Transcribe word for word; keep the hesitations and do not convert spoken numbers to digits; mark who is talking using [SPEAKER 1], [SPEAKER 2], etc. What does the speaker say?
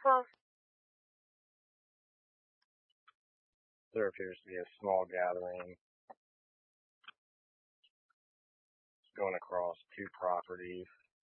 [SPEAKER 1] Huh.
[SPEAKER 2] There appears to be a small gathering going across two properties.